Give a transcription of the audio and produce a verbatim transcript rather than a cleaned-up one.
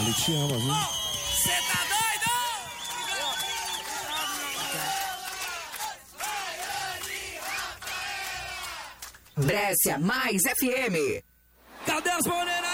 Ele te ama, viu? Cê tá doido? Brescia mais F M. Cadê as morenas?